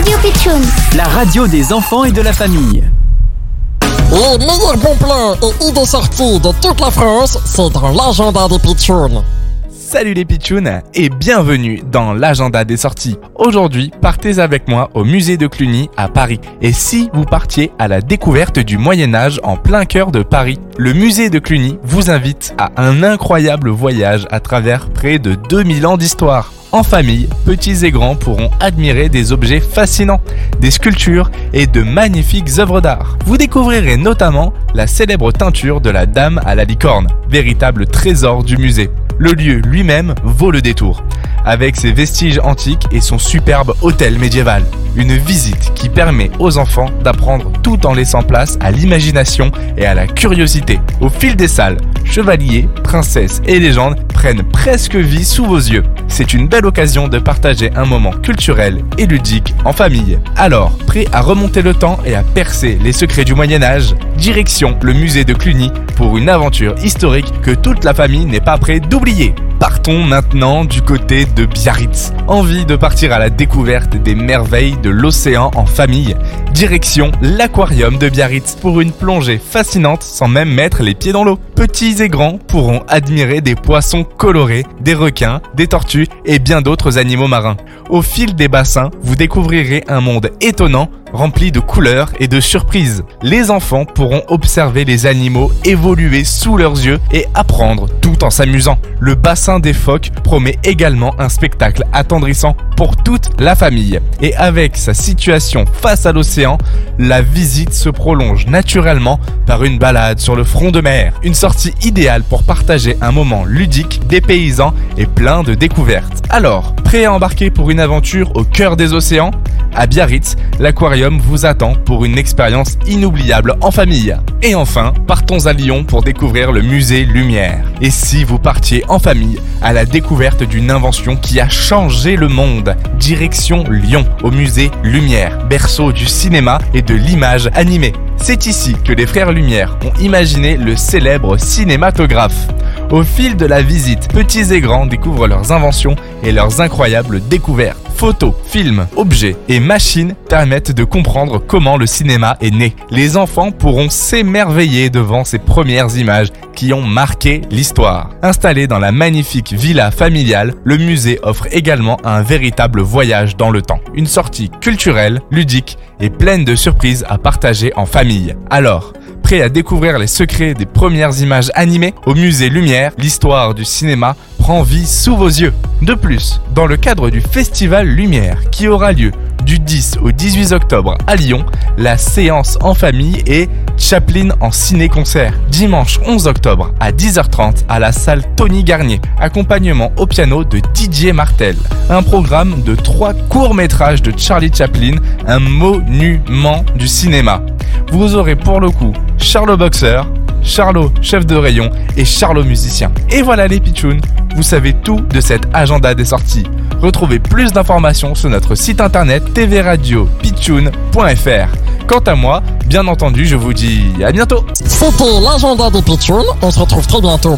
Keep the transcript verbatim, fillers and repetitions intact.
Radio Pitchoun, la radio des enfants et de la famille. Les meilleurs bons plans et idées sorties de toute la France, c'est dans l'agenda des Pitchouns. Salut les Pitchouns et bienvenue dans l'agenda des sorties. Aujourd'hui, partez avec moi au musée de Cluny à Paris. Et si vous partiez à la découverte du Moyen-Âge en plein cœur de Paris, le musée de Cluny vous invite à un incroyable voyage à travers près de deux mille ans d'histoire. En famille, petits et grands pourront admirer des objets fascinants, des sculptures et de magnifiques œuvres d'art. Vous découvrirez notamment la célèbre teinture de la Dame à la licorne, véritable trésor du musée. Le lieu lui-même vaut le détour, avec ses vestiges antiques et son superbe hôtel médiéval. Une visite qui permet aux enfants d'apprendre tout en laissant place à l'imagination et à la curiosité. Au fil des salles, chevaliers, princesses et légendes prennent presque vie sous vos yeux. C'est une belle occasion de partager un moment culturel et ludique en famille. Alors, prêt à remonter le temps et à percer les secrets du Moyen-Âge? Direction le musée de Cluny pour une aventure historique que toute la famille n'est pas prête d'oublier. Partons maintenant du côté de Biarritz. Envie de partir à la découverte des merveilles de l'océan en famille? Direction l'aquarium de Biarritz pour une plongée fascinante sans même mettre les pieds dans l'eau. Petits et grands pourront admirer des poissons colorés, des requins, des tortues et bien d'autres animaux marins. Au fil des bassins, vous découvrirez un monde étonnant, rempli de couleurs et de surprises. Les enfants pourront observer les animaux évoluer sous leurs yeux et apprendre tout en s'amusant. Le bassin des phoques promet également un spectacle attendrissant pour toute la famille. Et avec sa situation face à l'océan, la visite se prolonge naturellement par une balade sur le front de mer. Une sortie idéale pour partager un moment ludique, dépaysant et plein de découvertes. Alors, prêt à embarquer pour une aventure au cœur des océans? À Biarritz, l'aquarium vous attend pour une expérience inoubliable en famille. Et enfin, partons à Lyon pour découvrir le musée Lumière. Et si vous partiez en famille à la découverte d'une invention qui a changé le monde? Direction Lyon, au musée Lumière, berceau du cinéma et de l'image animée. C'est ici que les frères Lumière ont imaginé le célèbre cinématographe. Au fil de la visite, petits et grands découvrent leurs inventions et leurs incroyables découvertes. Photos, films, objets et machines permettent de comprendre comment le cinéma est né. Les enfants pourront s'émerveiller devant ces premières images qui ont marqué l'histoire. Installé dans la magnifique villa familiale, le musée offre également un véritable voyage dans le temps. Une sortie culturelle, ludique et pleine de surprises à partager en famille. Alors, prêt à découvrir les secrets des premières images animées? Au musée Lumière, l'histoire du cinéma prend vie sous vos yeux. De plus, dans le cadre du Festival Lumière qui aura lieu du dix au dix-huit octobre à Lyon, la séance en famille est Chaplin en ciné-concert. Dimanche onze octobre à dix heures trente à la salle Tony Garnier. Accompagnement au piano de Didier Martel. Un programme de trois courts-métrages de Charlie Chaplin, un monument du cinéma. Vous aurez pour le coup Charlot Boxeur, Charlot chef de rayon et Charlot musicien. Et voilà les Pitchouns, vous savez tout de cet agenda des sorties. Retrouvez plus d'informations sur notre site internet t v radio pitchoun point f r. Quant à moi, bien entendu, je vous dis à bientôt. C'était l'agenda des Pitchouns, on se retrouve très bientôt